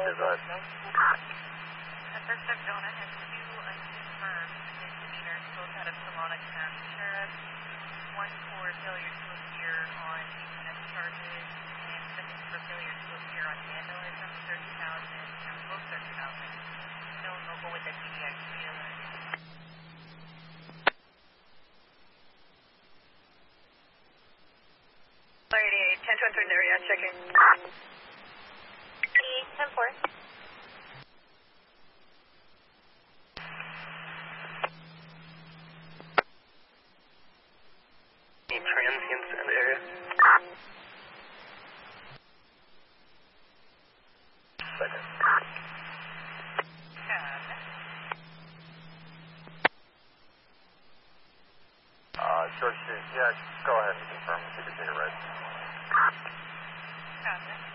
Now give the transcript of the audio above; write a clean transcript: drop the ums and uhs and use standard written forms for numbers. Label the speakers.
Speaker 1: is us.
Speaker 2: Suspect Jonah has 2 unconfirmed misdemeanors, both out of Solana County Sheriff. 1 for failure to appear on DNS charges, and second for failure to appear on vandalism, 30,000, both 30,000. Known local with a TDX dealer. 10-1 area, checking. 10-4.
Speaker 1: Any transients in the area? Second. Short shoot, yeah, go ahead and confirm if you can take a red.
Speaker 2: Copy.